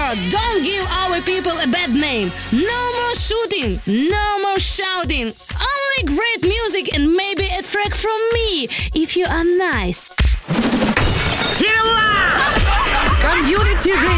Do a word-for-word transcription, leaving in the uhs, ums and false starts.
remember, don't give our people a bad name. No more shooting, no more shouting. Only great music and maybe a track from me, if you are nice. Community Radio.